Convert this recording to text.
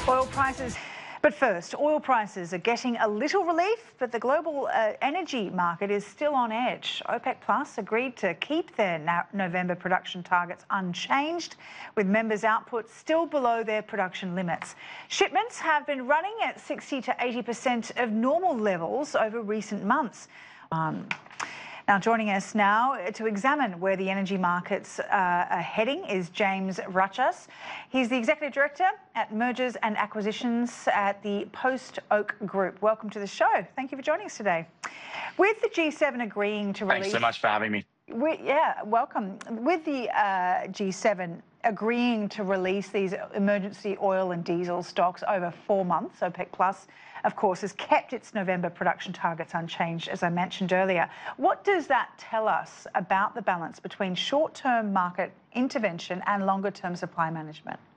Oil prices. But first, oil prices are getting a little relief, but the global energy market is still on edge. OPEC Plus agreed to keep their November production targets unchanged, with members' output still below their production limits. Shipments have been running at 60 to 80% of normal levels over recent months. Now, joining us now to examine where the energy markets are heading is James Rachas. He's the Executive Director at Mergers and Acquisitions at the Post Oak Group. Welcome to the show. Thank you for joining us today. With the G7 agreeing to release... Thanks so much for having me. Welcome. With the G7 agreeing to release these emergency oil and diesel stocks over 4 months, OPEC Plus, of course, has kept its November production targets unchanged, as I mentioned earlier. What does that tell us about the balance between short-term market intervention and longer-term supply management?